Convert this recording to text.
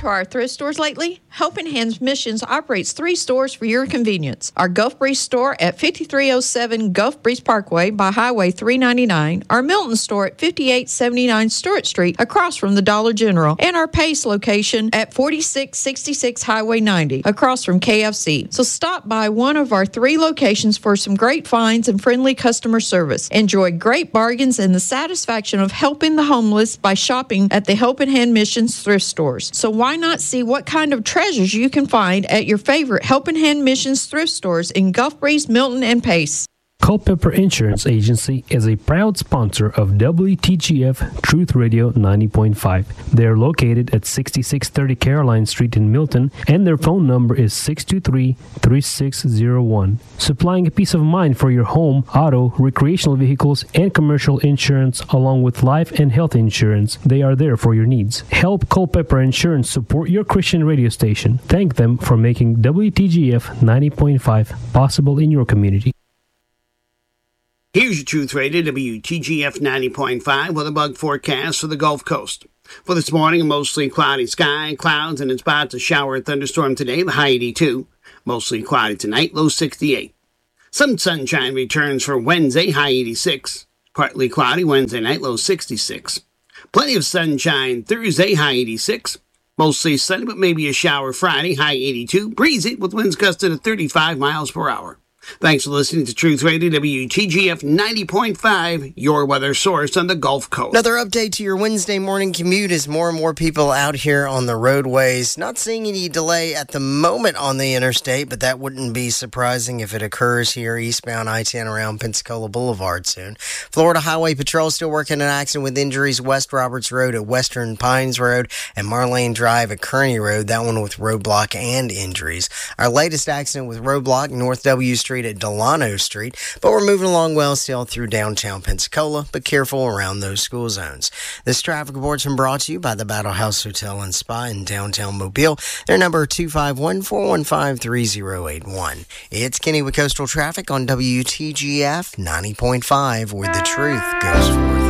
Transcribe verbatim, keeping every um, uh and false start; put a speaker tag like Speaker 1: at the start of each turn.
Speaker 1: to our thrift stores lately? Helping Hands Missions operates three stores for your convenience. Our Gulf Breeze store at fifty-three oh seven Gulf Breeze Parkway by Highway three ninety-nine, our Milton store at fifty-eight seventy-nine Stewart Street across from the Dollar General, and our Pace location at forty-six sixty-six Highway ninety across from K F C. So stop by one of our three locations for some great finds and friendly customer service. Enjoy great bargains and the satisfaction of helping the homeless by shopping at the Helping Hand Missions thrift stores. So why not see what kind of treasures you can find at your favorite Helping Hand Missions thrift stores in Gulf Breeze, Milton, and Pace.
Speaker 2: Culpeper Insurance Agency is a proud sponsor of W T G F Truth Radio ninety point five. They are located at sixty-six thirty Caroline Street in Milton, and their phone number is six two three, three six zero one. Supplying a peace of mind for your home, auto, recreational vehicles, and commercial insurance, along with life and health insurance. They are there for your needs. Help Culpeper Insurance support your Christian radio station. Thank them for making W T G F ninety point five possible in your community.
Speaker 3: Here's your Truth Radio, W T G F ninety point five, with a bug forecast for the Gulf Coast. For this morning, a mostly cloudy sky, clouds, and it's about to shower and thunderstorm today, the high eighty-two. Mostly cloudy tonight, low sixty-eight. Some sunshine returns for Wednesday, high eighty-six. Partly cloudy Wednesday night, low sixty-six. Plenty of sunshine Thursday, high eighty-six. Mostly sunny, but maybe a shower Friday, high eighty-two. Breezy with winds gusting at thirty-five miles per hour. Thanks for listening to Truth Radio, W T G F ninety point five, your weather source on the Gulf Coast.
Speaker 4: Another update to your Wednesday morning commute as more and more people out here on the roadways. Not seeing any delay at the moment on the interstate, but that wouldn't be surprising if it occurs here eastbound I ten around Pensacola Boulevard soon. Florida Highway Patrol still working an accident with injuries West Roberts Road at Western Pines Road and Marlane Drive at Kearney Road, that one with roadblock and injuries. Our latest accident with roadblock, North W Street at Delano Street, but we're moving along well still through downtown Pensacola, but careful around those school zones. This traffic report's been brought to you by the Battle House Hotel and Spa in downtown Mobile. Their number two five one, four one five, three zero eight one. It's Kenny with Coastal Traffic on W T G F ninety point five, where the truth goes forth.